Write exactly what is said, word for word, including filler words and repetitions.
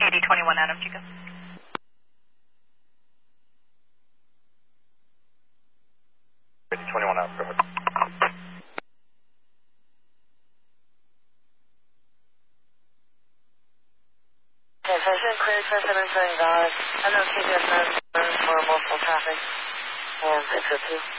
K D twenty-one Adam Chico. K D twenty-one Adam, go ahead. Yes, I should clear seven seven valid. I know K D S nine for multiple traffic and six oh two.